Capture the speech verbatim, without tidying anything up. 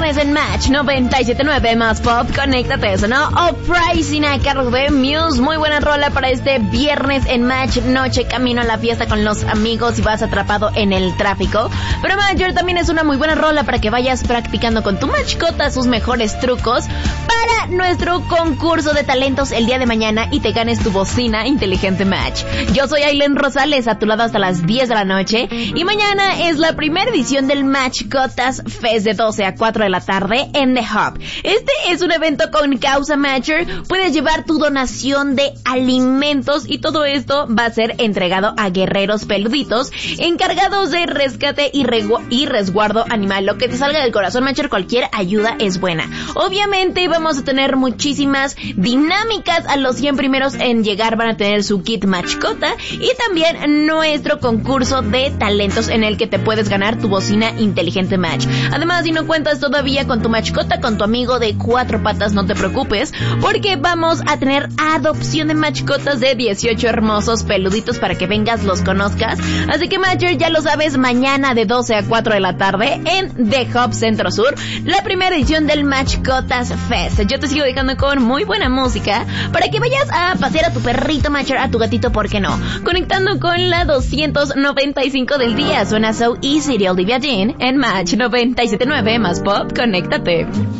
viernes en Match noventa y siete punto nueve más pop, conéctate, ¿no? Uprising a cargo de Muse, muy buena rola para este viernes en Match, noche camino a la fiesta con los amigos y vas atrapado en el tráfico. Pero Major también es una muy buena rola para que vayas practicando con tu mascota sus mejores trucos para nuestro concurso de talentos el día de mañana y te ganes tu bocina inteligente Match. Yo soy Aileen Rosales, a tu lado hasta las diez de la noche y mañana es la primera edición del Mascotas Fest de doce a cuatro de la tarde en The Hub. Este es un evento con causa Matcher. Puedes llevar tu donación de alimentos y todo esto va a ser entregado a guerreros peluditos encargados de rescate y, regu- y resguardo animal. Lo que te salga del corazón, Matcher, cualquier ayuda es buena. Obviamente vamos a tener muchísimas dinámicas. A los cien primeros en llegar van a tener su kit mascota y también nuestro concurso de talentos en el que te puedes ganar tu bocina inteligente Match. Además, si no cuentas todavía con tu mascota, con tu amigo de cuatro patas, no te preocupes, porque vamos a tener adopción de mascotas de dieciocho hermosos peluditos para que vengas, los conozcas. Así que Matcher, ya lo sabes, mañana de doce a cuatro de la tarde en The Hub Centro Sur, la primera edición del Mascotas Fest. Yo te sigo dejando con muy buena música para que vayas a pasear a tu perrito Matcher, a tu gatito, ¿por qué no? Conectando con la doscientos noventa y cinco del día, suena So Easy de Olivia Dean en Match noventa y siete punto nueve más pop, conéctate.